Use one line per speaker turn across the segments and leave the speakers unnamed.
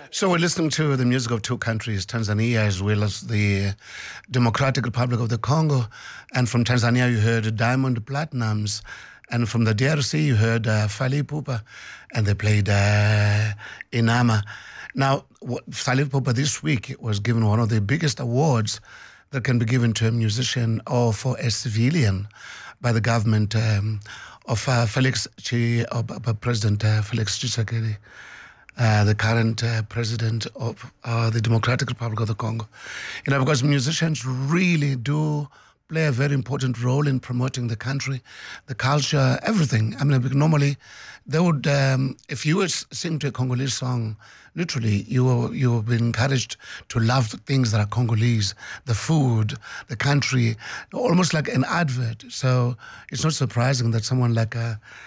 So we're listening to the music of two countries, Tanzania as well as the Democratic Republic of the Congo. And from Tanzania, you heard Diamond Platnumz. And from the DRC, you heard Fally Ipupa, and they played Inama. Now, Fally Ipupa this week was given one of the biggest awards that can be given to a musician or for a civilian by the government of President Felix Tshisekedi. The current president of the Democratic Republic of the Congo. You know, because musicians really do play a very important role in promoting the country, the culture, everything. I mean, normally they would, if you would sing to a Congolese song, literally, you will be encouraged to love the things that are Congolese, the food, the country, almost like an advert. So it's not surprising that someone like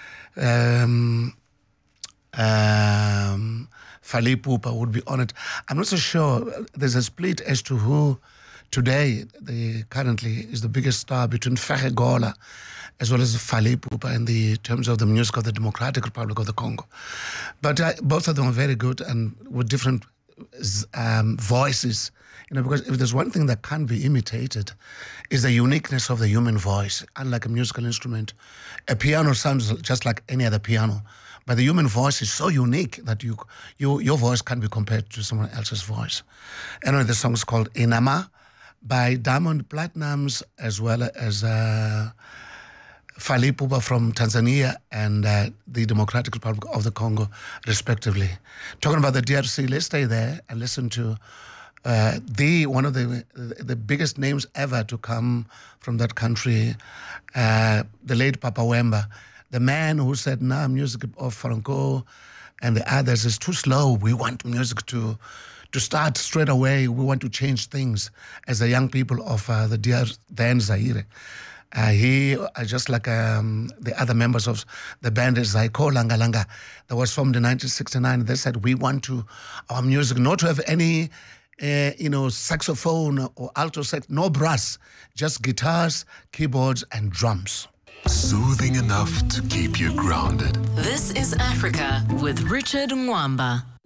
Fally Ipupa would be honored. I'm not so sure. There's a split as to who today currently is the biggest star between Ferre Gola as well as Fally Ipupa in the terms of the music of the Democratic Republic of the Congo. But both of them are very good and with different voices. You know, because if there's one thing that can't be imitated, is the uniqueness of the human voice. Unlike a musical instrument, a piano sounds just like any other piano. But the human voice is so unique that your voice can't be compared to someone else's voice. Anyway, the song is called Inama by Diamond Platnumz as well as Fally Ipupa from Tanzania and the Democratic Republic of the Congo, respectively. Talking about the DRC, let's stay there and listen to one of the biggest names ever to come from that country, the late Papa Wemba. The man who said, nah, music of Franco and the others is too slow. We want music to start straight away. We want to change things as the young people of the then Zaire. He, just like the other members of the band, Zaiko Langa Langa, that was formed in 1969. They said, we want our music not to have any saxophone or alto sax, no brass, just guitars, keyboards, and drums.
Soothing enough to keep you grounded.
This is Africa with Richard Mwamba.